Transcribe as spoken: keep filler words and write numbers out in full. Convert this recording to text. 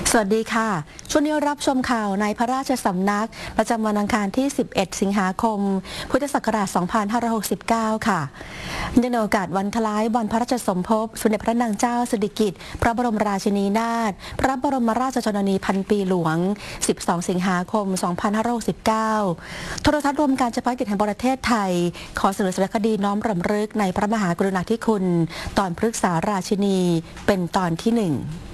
สวัสดีค่ะช่วงนี้รับชมข่าวในพระราชสำนักประจำวันอังคารที่ สิบเอ็ด สิงหาคม พุทธศักราช สองพันห้าร้อยหกสิบเก้า ค่ะเนื่องในโอกาสวันคล้ายวันพระราชสมภพสมเด็จพระนางเจ้าสิริกิติ์พระบรมราชินีนาถพระบรมราชชนนีพันปีหลวง สิบสอง สิงหาคม สองพันห้าร้อยหกสิบเก้า โทรทัศน์รวมการเฉพาะกิจแห่งประเทศไทยขอเสนอสารคดีน้อมรำลึกในพระมหากรุณาธิคุณตอนพฤกษาราชินีเป็นตอนที่หนึ่ง